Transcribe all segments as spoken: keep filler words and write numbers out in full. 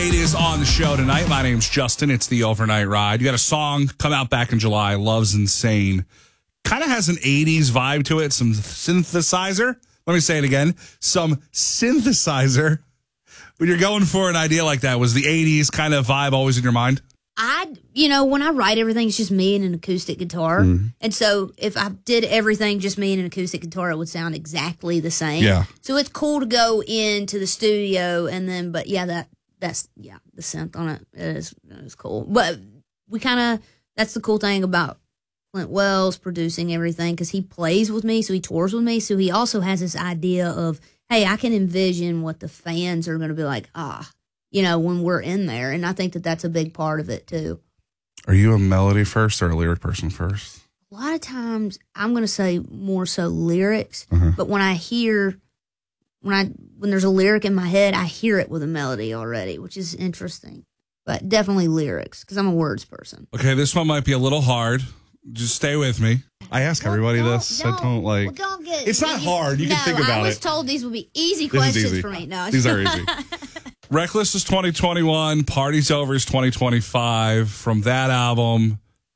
It is on the show tonight. My name's Justin. It's the Overnight Ride. You got a song come out back in July, Love's Insane. Kind of has an eighties vibe to it, some synthesizer. Let me say it again. Some synthesizer. When you're going for an idea like that, was the eighties kind of vibe always in your mind? I, you know, when I write everything, it's just me and an acoustic guitar. Mm-hmm. And so if I did everything just me and an acoustic guitar, it would sound exactly the same. Yeah. So it's cool to go into the studio and then, but yeah, that, that's, yeah, the synth on it is, is cool. But we kind of, that's the cool thing about Clint Wells producing everything, because he plays with me, so he tours with me. So he also has this idea of, hey, I can envision what the fans are going to be like, ah, you know, when we're in there. And I think that that's a big part of it, too. Are you a melody first or a lyric person first? A lot of times I'm going to say more so lyrics, uh-huh. but when I hear, when I when there's a lyric in my head, I hear it with a melody already, which is interesting. But definitely lyrics, because I'm a words person. Okay, this one might be a little hard. Just stay with me. I ask well, everybody don't, this. Don't, I don't like. Well, don't get, it's not you, hard. You no, can think about it. I was it. told these would be easy this questions easy. for me. No, these are easy. Reckless is twenty twenty-one. Party's Over is twenty twenty-five. From that album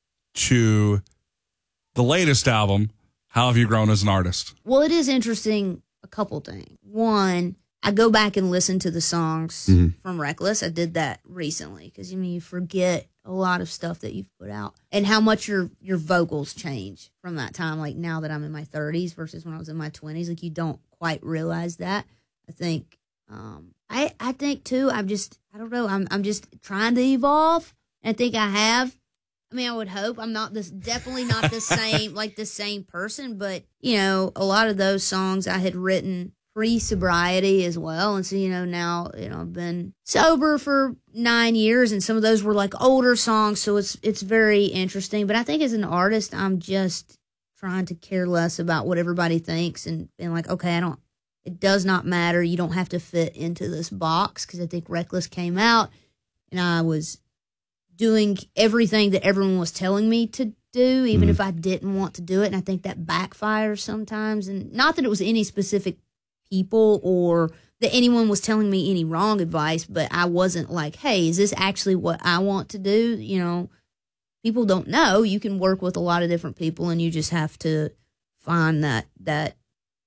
to the latest album, how have you grown as an artist? Well, it is interesting. A couple things. One, I go back and listen to the songs mm-hmm. from Reckless. I did that recently because, I mean, you forget a lot of stuff that you've put out and how much your, your vocals change from that time. Like now that I'm in my thirties versus when I was in my twenties, like you don't quite realize that. I think, um, I, I think too, I'm just, I don't know. I'm, I'm just trying to evolve. And I think I have. I mean, I would hope I'm not this, definitely not the same, like the same person, but you know, a lot of those songs I had written pre-sobriety as well. And so, you know, now, you know, I've been sober for nine years and some of those were like older songs. So it's, it's very interesting. But I think as an artist, I'm just trying to care less about what everybody thinks and being like, okay, I don't, it does not matter. You don't have to fit into this box. Cause I think Reckless came out and I was doing everything that everyone was telling me to do, even mm-hmm. if I didn't want to do it. And I think that backfires sometimes. And not that it was any specific people or that anyone was telling me any wrong advice, but I wasn't like, hey, is this actually what I want to do? You know, people don't know. You can work with a lot of different people and you just have to find that, that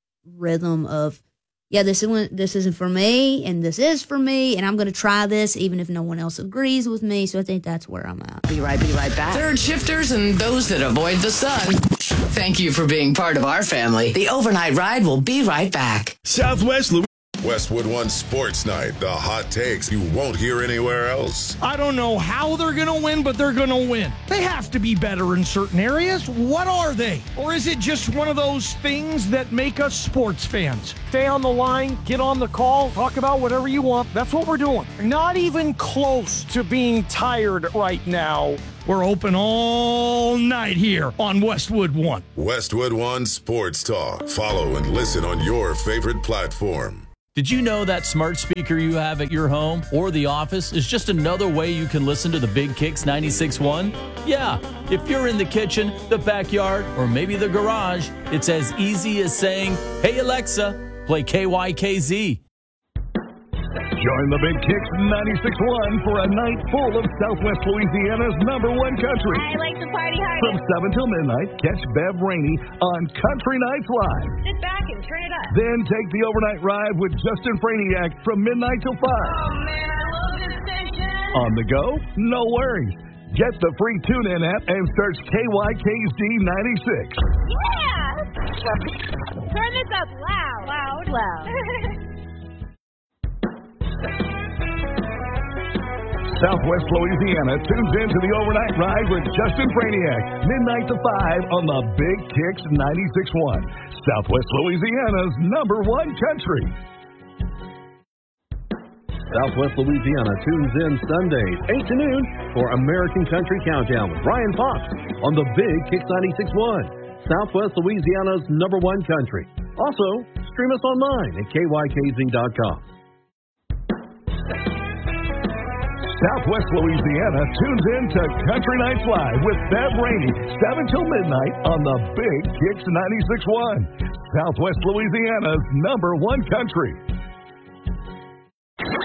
rhythm of, yeah, this isn't, this isn't for me and this is for me and I'm going to try this even if no one else agrees with me. So I think that's where I'm at. Be right, be right back. Third shifters and those that avoid the sun. Thank you for being part of our family. The Overnight Ride will be right back. Southwest Louisiana. Westwood One Sports Night. The hot takes you won't hear anywhere else. I don't know how they're going to win, but they're going to win. They have to be better in certain areas. What are they? Or is it just one of those things that make us sports fans? Stay on the line, get on the call, talk about whatever you want. That's what we're doing. Not even close to being tired right now. We're open all night here on Westwood One. Westwood One Sports Talk. Follow and listen on your favorite platform. Did you know that smart speaker you have at your home or the office is just another way you can listen to the Big Kicks ninety-six point one? Yeah, if you're in the kitchen, the backyard, or maybe the garage, it's as easy as saying, hey Alexa, play K Y K Z. Join the Big Kicks ninety-six point one for a night full of Southwest Louisiana's number one country. I like to party hard. From seven till midnight, catch Bev Rainey on Country Nights Live. Sit back and turn it up. Then take the overnight ride with Justin Franiak from midnight till five. Oh, man, I love this station. On the go? No worries. Get the free TuneIn app and search K Y K Z ninety-six. Yeah! Turn this up loud. Loud. Loud. Southwest Louisiana tunes into the overnight ride with Justin Franiak, midnight to five on the Big Kicks ninety-six point one. Southwest Louisiana's number one country. Southwest Louisiana tunes in Sundays, eight to noon for American Country Countdown with Brian Fox on the Big Kicks ninety-six point one. Southwest Louisiana's number one country. Also, stream us online at K Y K Z dot com. Southwest Louisiana tunes in to Country Nights Live with Bev Rainey, seven till midnight on the Big Kicks ninety-six point one. Southwest Louisiana's number one country.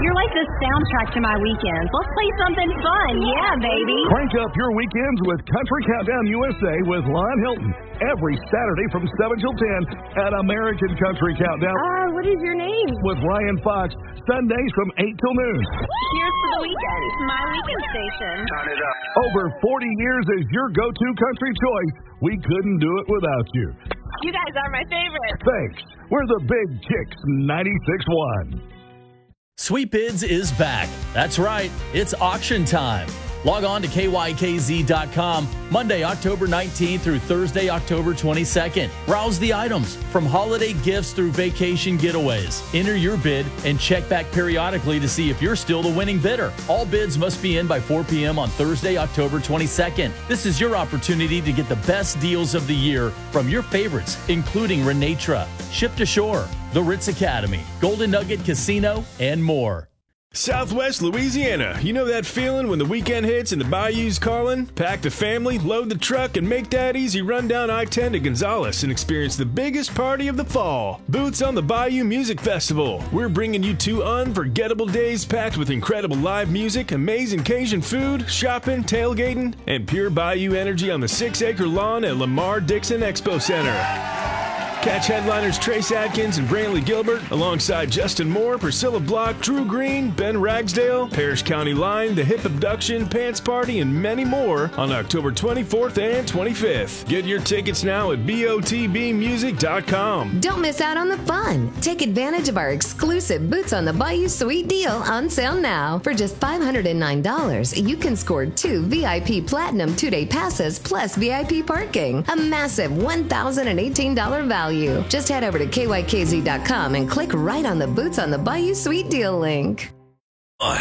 You're like the soundtrack to my weekends. Let's play something fun. Yeah, baby. Crank up your weekends with Country Countdown U S A with Lon Hilton every Saturday from seven till ten at American Country Countdown. Uh, what is your name? With Ryan Fox, Sundays from eight till noon. Cheers to the weekend. My weekend station. Turn it up. Over forty years as your go-to country choice. We couldn't do it without you. You guys are my favorite. Thanks. We're the Big Kicks ninety-six point one. Sweet Bids is back. That's right. It's auction time. Log on to K Y K Z dot com Monday, October nineteenth through Thursday, October twenty-second. Browse the items from holiday gifts through vacation getaways. Enter your bid and check back periodically to see if you're still the winning bidder. All bids must be in by four p.m. on Thursday, October twenty-second. This is your opportunity to get the best deals of the year from your favorites, including Renatra, Ship to Shore, the Ritz Academy, Golden Nugget Casino, and more. Southwest Louisiana. You know that feeling when the weekend hits and the bayou's calling? Pack the family, load the truck, and make that easy run down I ten to Gonzales and experience the biggest party of the fall. Boots on the Bayou Music Festival. We're bringing you two unforgettable days packed with incredible live music, amazing Cajun food, shopping, tailgating, and pure bayou energy on the six-acre lawn at Lamar Dixon Expo Center. Catch headliners Trace Adkins and Brantley Gilbert alongside Justin Moore, Priscilla Block, Drew Green, Ben Ragsdale, Parrish County Line, The Hip Abduction, Pants Party, and many more on October twenty-fourth and twenty-fifth. Get your tickets now at B O T B music dot com. Don't miss out on the fun. Take advantage of our exclusive Boots on the Bayou Sweet deal on sale now. For just five hundred nine dollars, you can score two V I P Platinum two-day passes plus V I P parking. A massive one thousand eighteen dollars value. Just head over to K Y K Z dot com and click right on the Boots on the Bayou Sweet deal link.